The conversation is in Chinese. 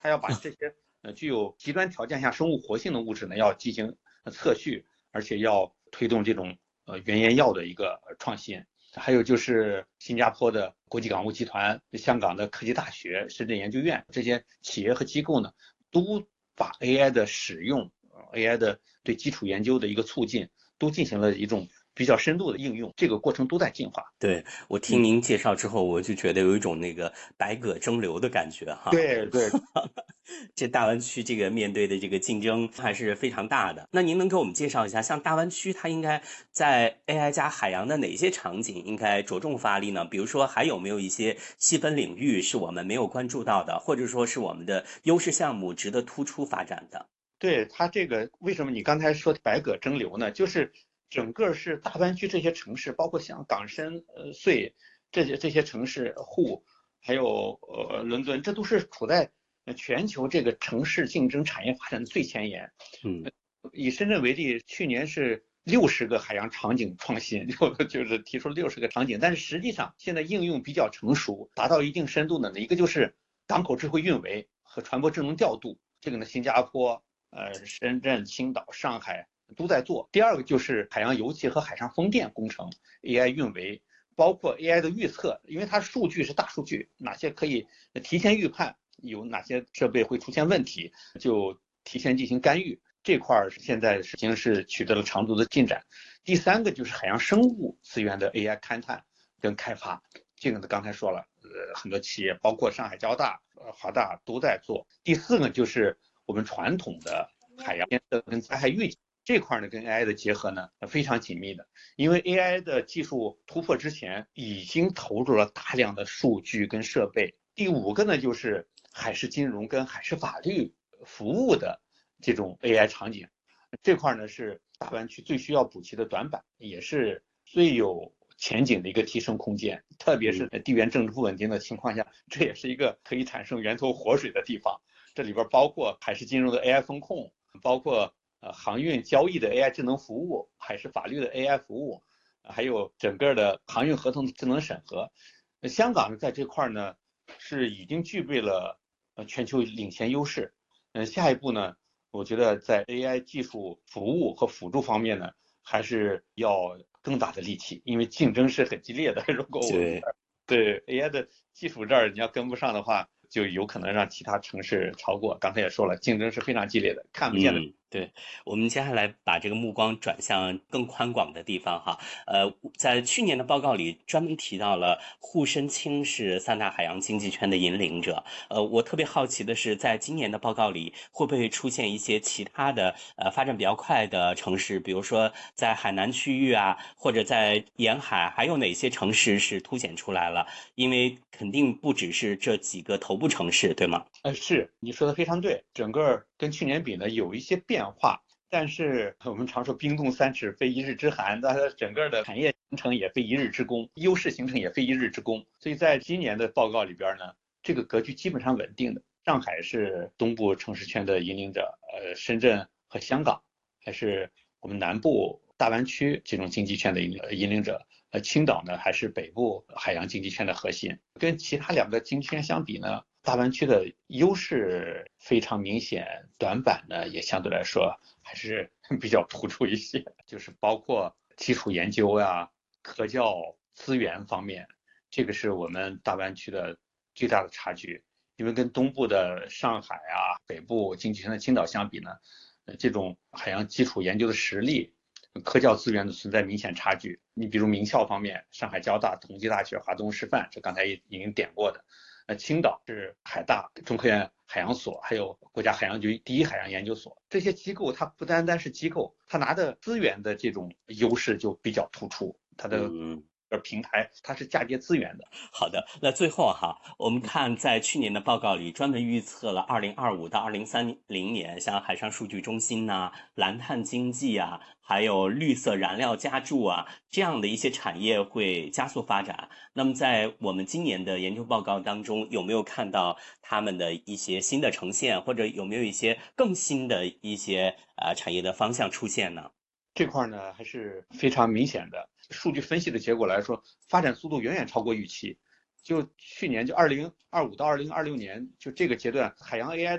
它要把这些具有极端条件下生物活性的物质呢要进行测序，而且要推动这种原研药的一个创新。还有就是新加坡的国际港务集团、香港的科技大学、深圳研究院这些企业和机构呢，都把 AI 的使用、AI 的对基础研究的一个促进，都进行了一种比较深度的应用，这个过程都在进化。 对，我听您介绍之后，我就觉得有一种那个百舸争流的感觉哈。 对对。 这大湾区这个面对的这个竞争还是非常大的。那您能给我们介绍一下，像大湾区它应该在 AI 加海洋的哪些场景应该着重发力呢？比如说还有没有一些细分领域是我们没有关注到的，或者说是我们的优势项目值得突出发展的？ 对，它这个为什么你刚才说百舸争流呢？就是整个是大湾区这些城市，包括像港深、穗这些城市，还有伦敦，这都是处在全球这个城市竞争产业发展的最前沿。 嗯， 以深圳为例，去年是60个海洋场景创新，就是提出了60个场景，但是实际上现在应用比较成熟，达到一定深度的呢，一个就是港口智慧运维和船舶智能调度，这个呢新加坡、深圳、青岛、上海都在做。第二个就是海洋油气和海上风电工程 AI 运维，包括 AI 的预测，因为它数据是大数据，哪些可以提前预判，有哪些设备会出现问题，就提前进行干预。这块现在已经是取得了长足的进展。第三个就是海洋生物资源的 AI 勘探跟开发，这个呢刚才说了，很多企业包括上海交大、华大都在做。第四个就是我们传统的海洋监测跟灾害预警这块呢，跟 AI 的结合呢非常紧密的，因为 AI 的技术突破之前已经投入了大量的数据跟设备。第五个呢就是海事金融跟海事法律服务的这种 AI 场景，这块呢是大湾区最需要补齐的短板，也是最有前景的一个提升空间。特别是在地缘政治不稳定的情况下，这也是一个可以产生源头活水的地方。这里边包括海事金融的 AI 风控，包括航运交易的 AI 智能服务，海事法律的 AI 服务，还有整个的航运合同的智能审核。香港在这块呢是已经具备了全球领先优势。下一步呢，我觉得在 AI 技术服务和辅助方面呢，还是要更大的力气，因为竞争是很激烈的。如果我们对。 对 AI 的技术这儿你要跟不上的话，就有可能让其他城市超过。刚才也说了，竞争是非常激烈的，看不见的。 对，我们接下来把这个目光转向更宽广的地方哈。在去年的报告里专门提到了沪深青是三大海洋经济圈的引领者。我特别好奇的是，在今年的报告里会不会出现一些其他的发展比较快的城市，比如说在海南区域啊，或者在沿海，还有哪些城市是凸显出来了？因为肯定不只是这几个头部城市，对吗？ 是你说的非常对，整个跟去年比呢有一些变化，但是我们常说冰冻三尺非一日之寒，它整个的产业形成也非一日之功，优势形成也非一日之功。所以在今年的报告里边呢，这个格局基本上稳定的。上海是东部城市圈的引领者，深圳和香港还是我们南部大湾区这种经济圈的引领者，青岛呢还是北部海洋经济圈的核心。跟其他两个经济圈相比呢，大湾区的优势非常明显，短板呢也相对来说还是比较突出一些，就是包括基础研究呀、科教资源方面，这个是我们大湾区的最大的差距。因为跟东部的上海啊、北部经济圈的青岛相比呢，这种海洋基础研究的实力、科教资源的存在明显差距。你比如名校方面，上海交大、同济大学、华东师范，这刚才已经点过的。青岛是海大、中科院海洋所，还有国家海洋局第一海洋研究所，这些机构它不单单是机构，它拿的资源的这种优势就比较突出，它的嗯。 平台它是嫁接资源的。 好的，那最后哈，我们看在去年的报告里专门预测了2025到2030年，像海上数据中心呐、蓝碳经济啊，还有绿色燃料加注啊，这样的一些产业会加速发展。那么在我们今年的研究报告当中，有没有看到他们的一些新的呈现，或者有没有一些更新的一些产业的方向出现呢？ 这块呢还是非常明显的。数据分析的结果来说，发展速度远远超过预期。 就去年就2025到2026年就这个阶段，海洋 AI